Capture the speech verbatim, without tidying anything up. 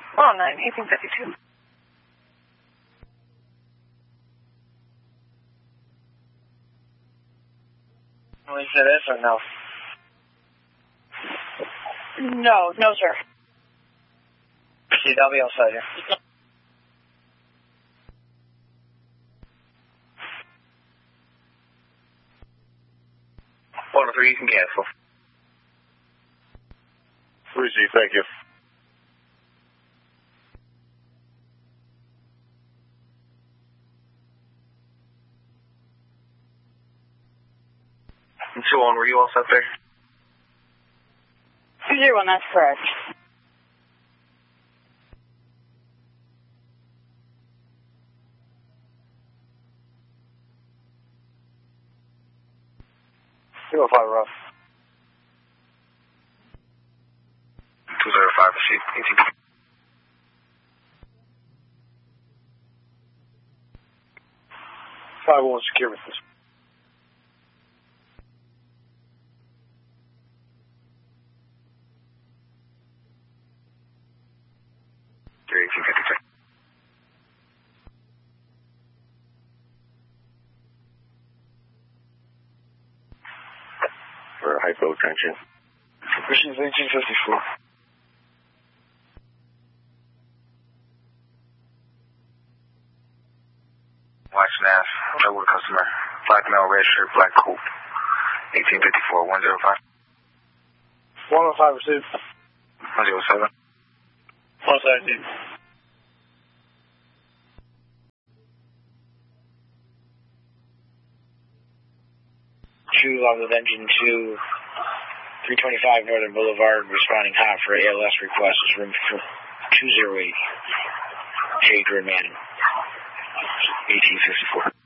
Oh, nine, eighteen fifty-two. Will you say this or no? No, no, sir. C W outside here. One oh three, you can cancel. three Z, thank you. And two on, were you all set there? Zero one, that's correct. Zero five rough. Two zero five, proceed. eighteen. Five one secure with this. eighteen fifty-three. For hypotension. Mission's eighteen fifty-four. Watch Nass, Redwood customer. Black male, red shirt, black coat. eighteen fifty-four, one oh five. one oh five received. one oh seven. one seventeen. True log with engine two, three twenty-five Northern Boulevard, responding hot for A L S request is room two oh eight. Jade Manning, eighteen fifty-four.